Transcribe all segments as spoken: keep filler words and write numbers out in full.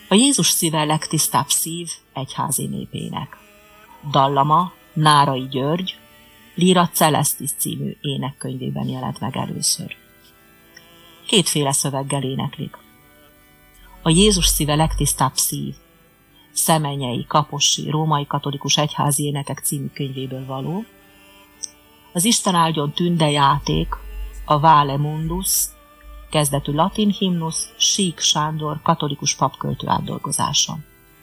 A Jézus szíve legtisztább szív egyházi népének. Dallama Nárai György, Lyra Celestis című énekkönyvében jelent meg először. Kétféle szöveggel éneklik. A Jézus szíve legtisztább szív, Szemenyei Kapossy Római Katolikus Egyházi Énekek című könyvéből való, az Isten áldjon tünde játék, a Vale Mundus, kezdetű latin himnusz, Sík Sándor katolikus papköltő átdolgozása.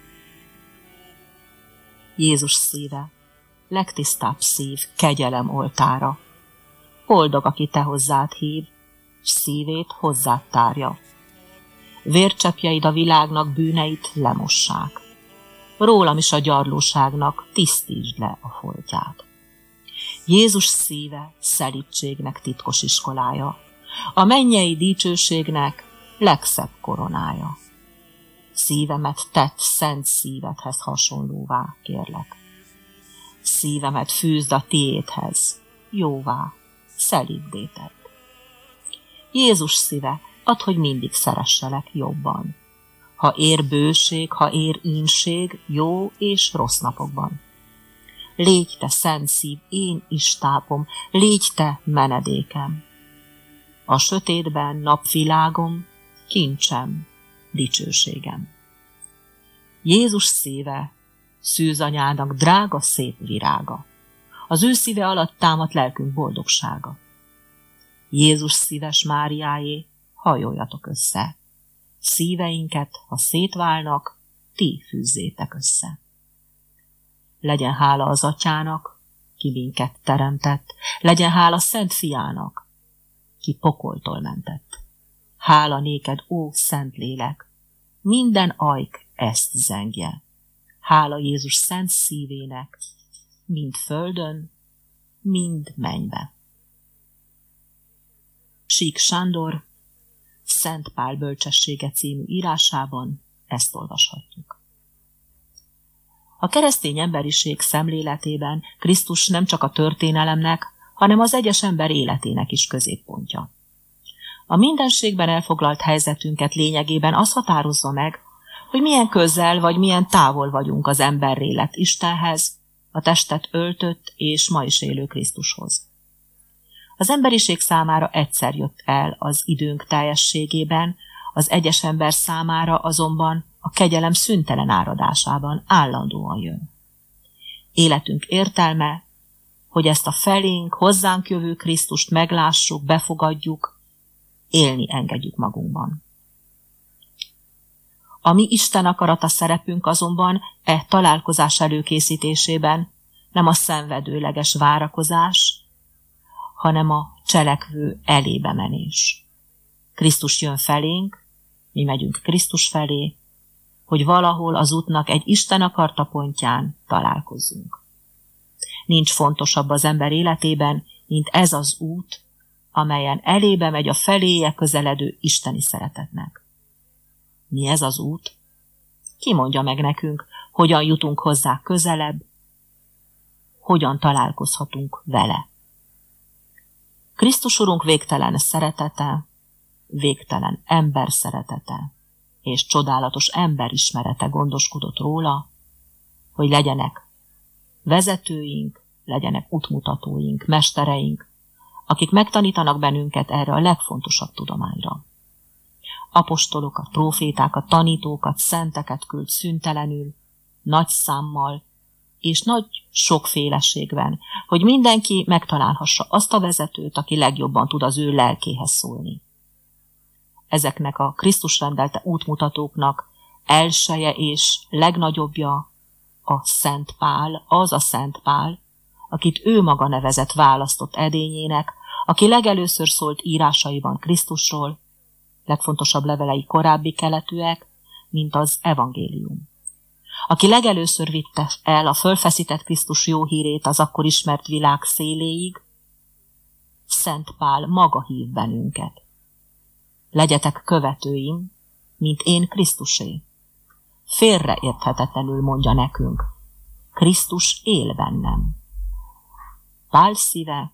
Jézus szíve, legtisztább szív, kegyelem oltára. Boldog, aki te hozzád hív, s szívét hozzád tárja. Vércseppjeid a világnak bűneit lemossák. Rólam is a gyarlóságnak tisztítsd le a foltját. Jézus szíve szelídségnek titkos iskolája, a mennyei dicsőségnek legszebb koronája. Szívemet tett szent szívedhez hasonlóvá, kérlek. Szívemet fűzd a tiédhez, jóvá, szelíddé tedd. Jézus szíve, add, hogy mindig szeresselek jobban. Ha ér bőség, ha ér ínség, jó és rossz napokban. Légy te szent szív, én is tápom, légy te menedékem. A sötétben napvilágom, kincsem, dicsőségem. Jézus szíve, szűzanyának drága szép virága. Az ő szíve alatt támadt lelkünk boldogsága. Jézus szíves Máriáé, hajoljatok össze. Szíveinket, ha szétválnak, ti fűzzétek össze. Legyen hála az Atyának, ki minket teremtett, legyen hála Szent Fiának, ki pokoltól mentett. Hála néked, ó Szent Lélek, minden ajk ezt zengje. Hála Jézus szent szívének, mind földön, mind mennybe. Sík Sándor, Szent Pál bölcsessége című írásában ezt olvashatjuk. A keresztény emberiség szemléletében Krisztus nem csak a történelemnek, hanem az egyes ember életének is középpontja. A mindenségben elfoglalt helyzetünket lényegében az határozza meg, hogy milyen közel vagy milyen távol vagyunk az emberré lett Istenhez, a testet öltött és ma is élő Krisztushoz. Az emberiség számára egyszer jött el az időnk teljességében, az egyes ember számára azonban a kegyelem szüntelen áradásában állandóan jön. Életünk értelme, hogy ezt a felénk, hozzánk jövő Krisztust meglássuk, befogadjuk, élni engedjük magunkban. A mi Isten akarata szerepünk azonban e találkozás előkészítésében nem a szenvedőleges várakozás, hanem a cselekvő elébe menés. Krisztus jön felénk, mi megyünk Krisztus felé, hogy valahol az útnak egy Isten akarta pontján találkozzunk. Nincs fontosabb az ember életében, mint ez az út, amelyen elébe megy a feléje közeledő isteni szeretetnek. Mi ez az út? Ki mondja meg nekünk, hogyan jutunk hozzá közelebb, hogyan találkozhatunk vele? Krisztus Urunk végtelen szeretete, végtelen ember szeretete és csodálatos emberismerete gondoskodott róla, hogy legyenek vezetőink, legyenek útmutatóink, mestereink, akik megtanítanak bennünket erre a legfontosabb tudományra. Apostolokat, prófétákat, tanítókat, szenteket küld szüntelenül, nagy számmal és nagy sokféleségben, hogy mindenki megtalálhassa azt a vezetőt, aki legjobban tud az ő lelkéhez szólni. Ezeknek a Krisztus rendelte útmutatóknak elseje és legnagyobbja a Szent Pál, az a Szent Pál, akit ő maga nevezett választott edényének, aki legelőször szólt írásaiban Krisztusról, legfontosabb levelei korábbi keletűek, mint az evangélium. Aki legelőször vitte el a fölfeszített Krisztus jó hírét az akkor ismert világ széléig, Szent Pál maga hív bennünket. Legyetek követőim, mint én Krisztusé. Félreérthetetlenül mondja nekünk, Krisztus él bennem. Pál szíve,